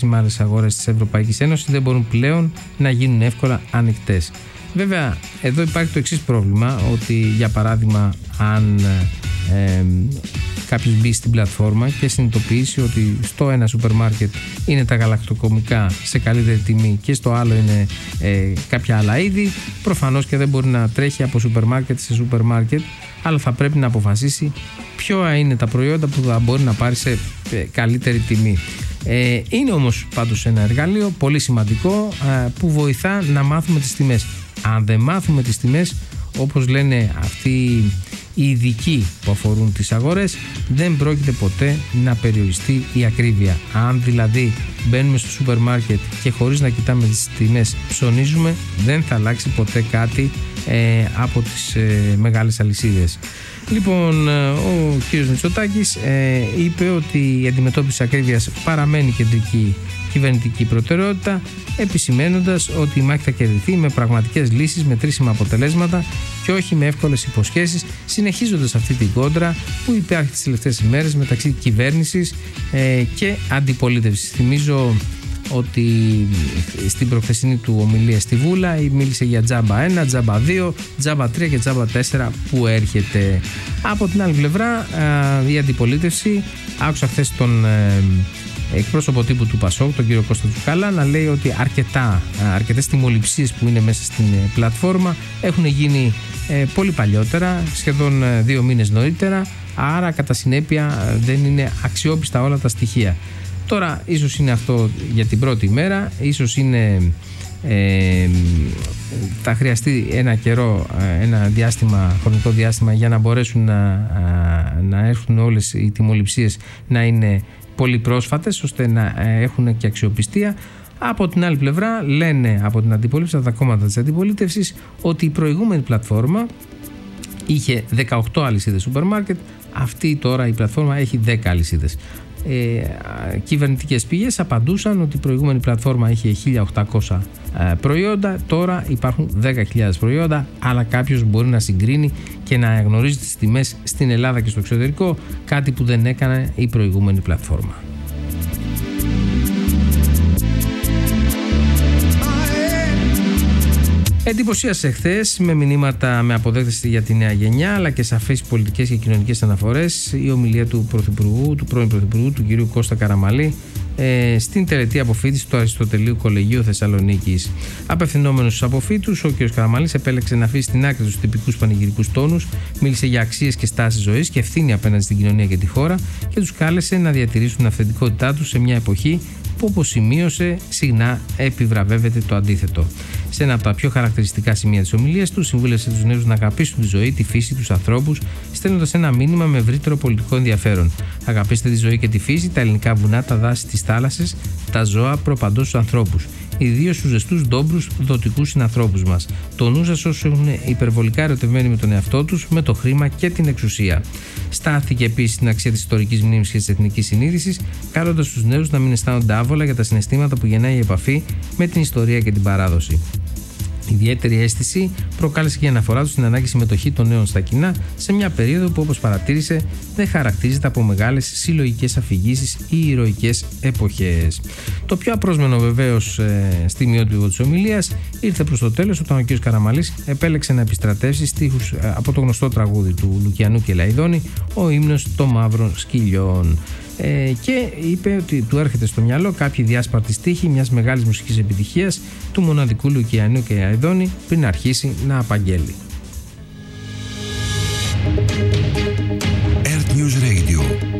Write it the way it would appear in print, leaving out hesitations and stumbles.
με άλλες αγορές της Ευρωπαϊκής Ένωσης δεν μπορούν πλέον να γίνουν εύκολα ανοιχτές. Βέβαια, εδώ υπάρχει το εξής πρόβλημα, ότι για παράδειγμα αν κάποιος μπει στην πλατφόρμα και συνειδητοποιήσει ότι στο ένα σούπερ μάρκετ είναι τα γαλακτοκομικά σε καλύτερη τιμή και στο άλλο είναι κάποια άλλα είδη, προφανώς και δεν μπορεί να τρέχει από σούπερ μάρκετ σε σούπερ μάρκετ, αλλά θα πρέπει να αποφασίσει ποια είναι τα προϊόντα που θα μπορεί να πάρει σε καλύτερη τιμή. Είναι όμως πάντως ένα εργαλείο πολύ σημαντικό που βοηθά να μάθουμε τις τιμές. Αν δεν μάθουμε τις τιμές, όπως λένε αυτοί οι ειδικοί που αφορούν τις αγορές, δεν πρόκειται ποτέ να περιοριστεί η ακρίβεια. Αν δηλαδή μπαίνουμε στο σούπερ μάρκετ και χωρίς να κοιτάμε τις τιμές ψωνίζουμε, δεν θα αλλάξει ποτέ κάτι από τις μεγάλες αλυσίδες. Λοιπόν, ο κύριος Μητσοτάκης είπε ότι η αντιμετώπιση της ακρίβειας παραμένει κεντρική κυβερνητική προτεραιότητα, επισημένοντας ότι η μάχη θα κερδιθεί με πραγματικές λύσεις, μετρήσιμα αποτελέσματα και όχι με εύκολες υποσχέσεις, συνεχίζοντας αυτή την κόντρα που υπάρχει τις τελευταίες ημέρες μεταξύ κυβέρνησης και αντιπολίτευσης. Θυμίζω ότι στην προχθεσινή του ομιλία στη Βούλα μίλησε για τζάμπα 1, τζάμπα 2, τζάμπα 3 και τζάμπα 4 που έρχεται. Από την άλλη πλευρά η αντιπολίτευση, άκουσα χθες τον εκπρόσωπο τύπου του ΠΑΣΟΚ, τον κύριο Κώστα Τσουκάλα, να λέει ότι αρκετές τιμοληψίες που είναι μέσα στην πλατφόρμα έχουν γίνει πολύ παλιότερα, σχεδόν 2 μήνες νωρίτερα, άρα κατά συνέπεια δεν είναι αξιόπιστα όλα τα στοιχεία. Τώρα ίσως είναι αυτό για την πρώτη μέρα, ίσως είναι θα χρειαστεί ένα καιρό, ένα χρονικό διάστημα για να μπορέσουν να έρθουν όλες οι τιμοληψίες να είναι πολύ πρόσφατες ώστε να έχουν και αξιοπιστία. Από την άλλη πλευρά λένε από την αντιπολίτευση, από τα κόμματα της αντιπολίτευσης, ότι η προηγούμενη πλατφόρμα είχε 18 αλυσίδες σούπερ μάρκετ, αυτή τώρα η πλατφόρμα έχει 10 αλυσίδες. Κυβερνητικές πηγές απαντούσαν ότι η προηγούμενη πλατφόρμα είχε 1.800 προϊόντα, τώρα υπάρχουν 10.000 προϊόντα, αλλά κάποιος μπορεί να συγκρίνει και να γνωρίζει τις τιμές στην Ελλάδα και στο εξωτερικό, κάτι που δεν έκανε η προηγούμενη πλατφόρμα. Εντυπωσίασε χθες με μηνύματα με αποδέκτηση για τη νέα γενιά αλλά και σαφείς πολιτικές και κοινωνικές αναφορές η ομιλία του πρώην Πρωθυπουργού, του κυρίου Κώστα Καραμαλή, στην τελετή αποφοίτηση του Αριστοτελείου Κολεγίου Θεσσαλονίκης. Απευθυνόμενος στους αποφοίτους, ο κ. Καραμαλής επέλεξε να αφήσει στην άκρη τους τυπικούς πανηγυρικούς τόνους, μίλησε για αξίες και στάσεις ζωής και ευθύνη απέναντι στην κοινωνία και τη χώρα και τους κάλεσε να διατηρήσουν την αυθεντικότητά τους σε μια εποχή που, όπως σημείωσε, συχνά επιβραβεύεται το αντίθετο. Σε ένα από τα πιο χαρακτηριστικά σημεία της ομιλίας του, συμβούλευσε τους νέους να αγαπήσουν τη ζωή, τη φύση, τους ανθρώπους, στέλνοντας ένα μήνυμα με ευρύτερο πολιτικό ενδιαφέρον. Αγαπήστε τη ζωή και τη φύση, τα ελληνικά βουνά, τα δάση, τις θάλασσες, τα ζώα, προπαντός τους ανθρώπους. Ιδίως στους ζεστούς, ντόμπρους, δοτικούς συνανθρώπους μας. Το νου σας όσους έχουν υπερβολικά ερωτευμένοι με τον εαυτό τους, με το χρήμα και την εξουσία. Στάθηκε επίσης στην αξία της ιστορικής μνήμης και της εθνικής συνείδησης, καλώντας τους νέους να μην αισθάνονται άβολα για τα συναισθήματα που γεννάει η επαφή με την ιστορία και την παράδοση. Ιδιαίτερη αίσθηση προκάλεσε και η αναφορά του στην ανάγκη συμμετοχή των νέων στα κοινά σε μια περίοδο που, όπως παρατήρησε, δεν χαρακτηρίζεται από μεγάλες συλλογικές αφηγήσεις ή ηρωικές εποχές. Το πιο απρόσμενο βεβαίως στιγμιότυπο της ομιλίας ήρθε προς το τέλος όταν ο κ. Καραμαλής επέλεξε να επιστρατεύσει στίχους από το γνωστό τραγούδι του Λουκιανού και Λαϊδόνη, ο ύμνος των Μαύρων Σκυλιών. Και είπε ότι του έρχεται στο μυαλό κάποιοι διάσπαρτοι στίχοι μιας μεγάλης μουσικής επιτυχίας του μοναδικού Λουκιανού και Λαϊδόνη πριν αρχίσει να απαγγέλει.